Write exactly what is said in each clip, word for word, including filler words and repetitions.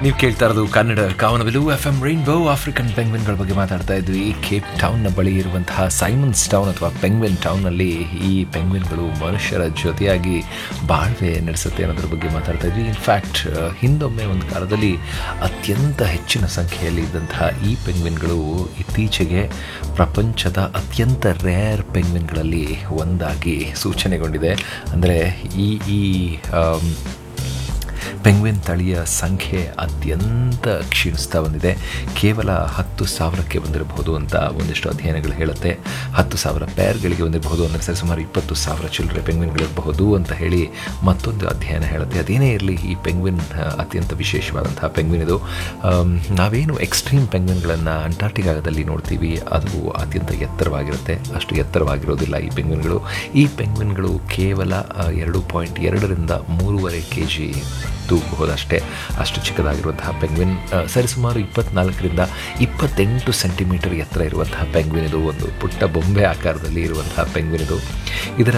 ನೀವು ಕೇಳ್ತಾ ಇರೋದು ಕನ್ನಡ ಕಾಮನಬಿಲ್ಲು ಎಫ್ ಎಂ ರೈನ್ಬೋ. ಆಫ್ರಿಕನ್ ಪೆಂಗ್ವಿನ್ಗಳ ಬಗ್ಗೆ ಮಾತಾಡ್ತಾ ಇದ್ವಿ. ಕೇಪ್ ಟೌನ್ನ ಬಳಿ ಇರುವಂತಹ ಸೈಮನ್ಸ್ ಟೌನ್ ಅಥವಾ ಪೆಂಗ್ವಿನ್ ಟೌನ್ನಲ್ಲಿ ಈ ಪೆಂಗ್ವಿನ್ಗಳು ಮನುಷ್ಯರ ಜೊತೆಯಾಗಿ ಬಾಳ್ವೆ ನಡೆಸುತ್ತೆ ಅನ್ನೋದ್ರ ಬಗ್ಗೆ ಮಾತಾಡ್ತಾ ಇದ್ವಿ. ಇನ್ಫ್ಯಾಕ್ಟ್ ಹಿಂದೊಮ್ಮೆ ಒಂದು ಕಾಲದಲ್ಲಿ ಅತ್ಯಂತ ಹೆಚ್ಚಿನ ಸಂಖ್ಯೆಯಲ್ಲಿ ಇದ್ದಂತಹ ಈ ಪೆಂಗ್ವಿನ್ಗಳು ಇತ್ತೀಚೆಗೆ ಪ್ರಪಂಚದ ಅತ್ಯಂತ ರೇರ್ ಪೆಂಗ್ವಿನ್ಗಳಲ್ಲಿ ಒಂದಾಗಿ ಸೂಚನೆಗೊಂಡಿದೆ. ಅಂದರೆ ಈ ಈ ಪೆಂಗ್ವಿನ್ ತಳಿಯ ಸಂಖ್ಯೆ ಅತ್ಯಂತ ಕ್ಷೀಣಿಸ್ತಾ ಬಂದಿದೆ. ಕೇವಲ ಹತ್ತು ಸಾವಿರಕ್ಕೆ ಬಂದಿರಬಹುದು ಅಂತ ಒಂದಿಷ್ಟು ಅಧ್ಯಯನಗಳು ಹೇಳುತ್ತೆ. ಹತ್ತು ಸಾವಿರ ಪೇರ್ಗಳಿಗೆ ಬಂದಿರಬಹುದು ಅಂದರೆ ಸರಿ ಸುಮಾರು ಇಪ್ಪತ್ತು ಸಾವಿರ ಚಿಲ್ಲರೆ ಪೆಂಗ್ವಿನ್ಗಳಿರಬಹುದು ಅಂತ ಹೇಳಿ ಮತ್ತೊಂದು ಅಧ್ಯಯನ ಹೇಳುತ್ತೆ. ಅದೇನೇ ಇರಲಿ, ಈ ಪೆಂಗ್ವಿನ್ ಅತ್ಯಂತ ವಿಶೇಷವಾದಂತಹ ಪೆಂಗ್ವಿನ್ ಇದು. ನಾವೇನು ಎಕ್ಸ್ಟ್ರೀಮ್ ಪೆಂಗ್ವಿನ್ಗಳನ್ನು ಅಂಟಾರ್ಟಿಕಾದಲ್ಲಿ ನೋಡ್ತೀವಿ, ಅದು ಅತ್ಯಂತ ಎತ್ತರವಾಗಿರುತ್ತೆ. ಅಷ್ಟು ಎತ್ತರವಾಗಿರೋದಿಲ್ಲ ಈ ಪೆಂಗ್ವಿನ್ಗಳು. ಈ ಪೆಂಗ್ವಿನ್ಗಳು ಕೇವಲ ಎರಡು ಪಾಯಿಂಟ್ ಎರಡರಿಂದ ಮೂರುವರೆ ಕೆ ಜಿ ತೂಗಬಹುದಷ್ಟೇ. ಅಷ್ಟು ಚಿಕ್ಕದಾಗಿರುವಂತಹ ಪೆಂಗ್ವಿನ್. ಸರಿಸುಮಾರು ಇಪ್ಪತ್ನಾಲ್ಕರಿಂದ ಇಪ್ಪತ್ತೆಂಟು ಸೆಂಟಿಮೀಟರ್ ಎತ್ತರ ಇರುವಂತಹ ಪೆಂಗ್ವಿನ್ ಇದು. ಒಂದು ಪುಟ್ಟ ಬೊಂಬೆ ಆಕಾರದಲ್ಲಿ ಇರುವಂತಹ ಪೆಂಗ್ವಿನ್ ಇದು. ಇದರ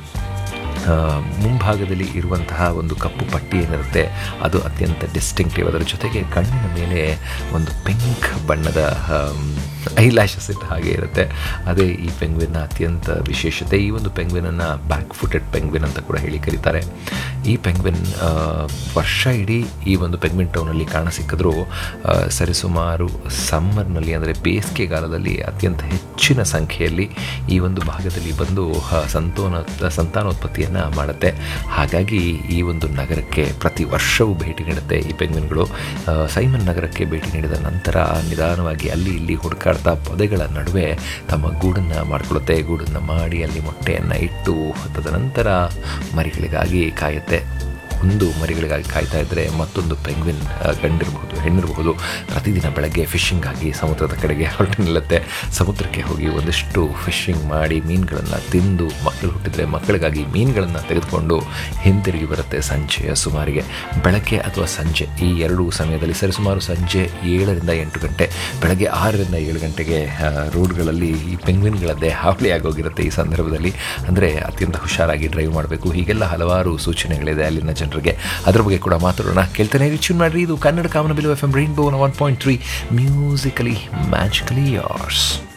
ಮುಂಭಾಗದಲ್ಲಿ ಇರುವಂತಹ ಒಂದು ಕಪ್ಪು ಪಟ್ಟಿ ಏನಿರುತ್ತೆ ಅದು ಅತ್ಯಂತ ಡಿಸ್ಟಿಂಕ್ಟಿವ್. ಅದರ ಜೊತೆಗೆ ಕಣ್ಣಿನ ಮೇಲೆ ಒಂದು ಪಿಂಕ್ ಬಣ್ಣದ ಐ ಲ್ಯಾಶಸ್ ಇಟ್ಟ ಹಾಗೆ ಇರುತ್ತೆ. ಅದೇ ಈ ಪೆಂಗ್ವಿನ್ನ ಅತ್ಯಂತ ವಿಶೇಷತೆ. ಈ ಒಂದು ಪೆಂಗ್ವಿನನ್ನು ಬ್ಯಾಕ್ ಫುಟೆಡ್ ಪೆಂಗ್ವಿನ್ ಅಂತ ಕೂಡ ಹೇಳಿ ಕರೀತಾರೆ. ಈ ಪೆಂಗ್ವಿನ್ ವರ್ಷ ಇಡೀ ಈ ಒಂದು ಪೆಂಗ್ವಿನ್ ಟೌನಲ್ಲಿ ಕಾಣಸಿಕ್ಕಿದ್ರೂ ಸರಿಸುಮಾರು ಸಮ್ಮರ್ನಲ್ಲಿ ಅಂದರೆ ಬೇಸಿಗೆಗಾಲದಲ್ಲಿ ಅತ್ಯಂತ ಹೆಚ್ಚಿನ ಸಂಖ್ಯೆಯಲ್ಲಿ ಈ ಒಂದು ಭಾಗದಲ್ಲಿ ಬಂದು ಸಂತಾನ ಸಂತಾನೋತ್ಪತ್ತಿಯನ್ನು ಮಾಡುತ್ತೆ. ಹಾಗಾಗಿ ಈ ಒಂದು ನಗರಕ್ಕೆ ಪ್ರತಿ ವರ್ಷವೂ ಭೇಟಿ ನೀಡುತ್ತೆ ಈ ಪೆಂಗ್ವಿನ್ಗಳು. ಸೈಮನ್ ನಗರಕ್ಕೆ ಭೇಟಿ ನೀಡಿದ ನಂತರ ನಿಧಾನವಾಗಿ ಅಲ್ಲಿ ಇಲ್ಲಿ ಹುಡುಕಾಡ್ತಾ ಪೊದೆಗಳ ನಡುವೆ ತಮ್ಮ ಗೂಡನ್ನು ಮಾಡಿಕೊಳ್ಳುತ್ತೆ. ಗೂಡನ್ನು ಮಾಡಿ ಅಲ್ಲಿ ಮೊಟ್ಟೆಯನ್ನು ಇಟ್ಟು ತದನಂತರ ಮರಿಗಳಿಗಾಗಿ ಕಾಯುತ್ತೆ. ಒಂದು ಮರಿಗಳಿಗಾಗಿ ಕಾಯ್ತಾ ಇದ್ದರೆ ಮತ್ತೊಂದು ಪೆಂಗ್ವಿನ್ ಗಂಡಿರಬಹುದು ಹೆಣ್ಣಿರಬಹುದು ಪ್ರತಿದಿನ ಬೆಳಗ್ಗೆ ಫಿಶಿಂಗಾಗಿ ಸಮುದ್ರದ ಕಡೆಗೆ ಹೊರಟು ನಿಲ್ಲುತ್ತೆ. ಸಮುದ್ರಕ್ಕೆ ಹೋಗಿ ಒಂದಿಷ್ಟು ಫಿಶಿಂಗ್ ಮಾಡಿ ಮೀನುಗಳನ್ನು ತಿಂದು ಮಕ್ಕಳು ಹುಟ್ಟಿದರೆ ಮಕ್ಕಳಿಗಾಗಿ ಮೀನುಗಳನ್ನು ತೆಗೆದುಕೊಂಡು ಹಿಂತಿರುಗಿ ಬರುತ್ತೆ ಸಂಜೆಯ ಸುಮಾರಿಗೆ. ಬೆಳಗ್ಗೆ ಅಥವಾ ಸಂಜೆ ಈ ಎರಡೂ ಸಮಯದಲ್ಲಿ ಸರಿಸುಮಾರು ಸಂಜೆ ಏಳರಿಂದ ಎಂಟು ಗಂಟೆ, ಬೆಳಗ್ಗೆ ಆರರಿಂದ ಏಳು ಗಂಟೆಗೆ ರೋಡ್ಗಳಲ್ಲಿ ಈ ಪೆಂಗ್ವಿನ್ಗಳದ್ದೇ ಹಾವಳಿ ಆಗೋಗಿರುತ್ತೆ. ಈ ಸಂದರ್ಭದಲ್ಲಿ ಅಂದರೆ ಅತ್ಯಂತ ಹುಷಾರಾಗಿ ಡ್ರೈವ್ ಮಾಡಬೇಕು. ಹೀಗೆಲ್ಲ ಹಲವಾರು ಸೂಚನೆಗಳಿದೆ ಅಲ್ಲಿನ ಜನರಿಗೆ. ಅದರ ಬಗ್ಗೆ ಕೂಡ ಮಾತಾಡೋಣ. ಕೇಳ್ತಾನೆ ಟ್ಯೂನ್ ಮಾಡಿರಿ. ಇದು ಕನ್ನಡ ಕಾಮನಬಿಲ್ಲು F M rainbow one point three musically magically ಯಾರ್ಸ್.